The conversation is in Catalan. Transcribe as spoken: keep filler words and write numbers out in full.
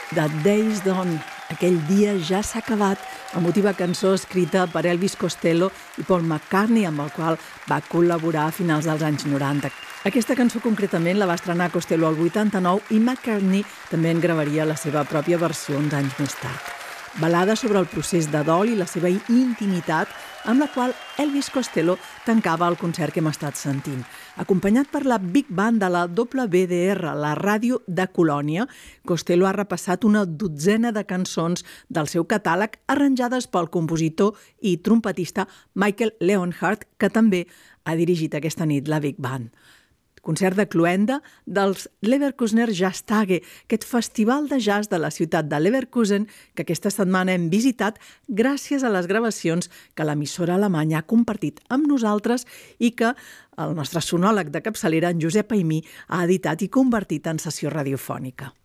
The Day's Done. Aquell dia ja s'ha acabat, emotiva cançó escrita per Elvis Costello i Paul McCartney, amb el qual va col·laborar a finals dels anys noranta. Aquesta cançó concretament la va estrenar Costello al vuitanta-nou i McCartney també en gravaria la seva pròpia versió uns anys més tard. Balada sobre el procés de dol i la seva intimitat, amb la qual Elvis Costello tancava el concert que hem estat sentint. Acompanyat per la Big Band de la W D R, la ràdio de Colònia, Costello ha repassat una dotzena de cançons del seu catàleg arranjades pel compositor i trompetista Michael Leonhardt, que també ha dirigit aquesta nit la Big Band. Concert de cloenda dels Leverkusener Jazztage, aquest festival de jazz de la ciutat de Leverkusen que aquesta setmana hem visitat gràcies a les gravacions que l'emissora alemanya ha compartit amb nosaltres i que el nostre sonòleg de capçalera, en Josep Aimí, ha editat i convertit en sessió radiofònica.